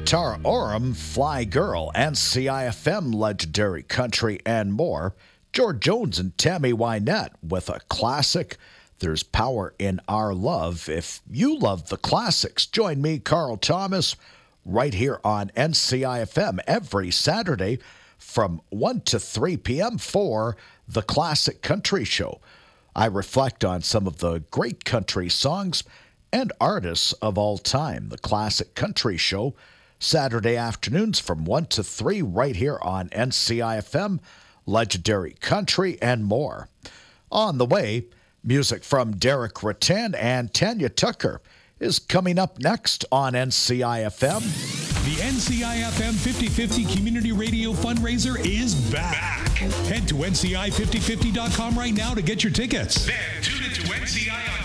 Tara Oram, Fly Girl, and CIFM Legendary Country and more. George Jones and Tammy Wynette with a classic, There's Power in Our Love. If you love the classics, join me, Carl Thomas, right here on NCIFM every Saturday from 1 to 3 p.m. for the Classic Country Show. I reflect on some of the great country songs and artists of all time. The Classic Country Show, Saturday afternoons from 1 to 3 right here on NCIFM, Legendary Country and more. On the way, music from Derek Rattan and Tanya Tucker is coming up next on NCIFM. The NCIFM 50/50 Community Radio Fundraiser is back. Head to NCI5050.com right now to get your tickets. Then tune into NCI on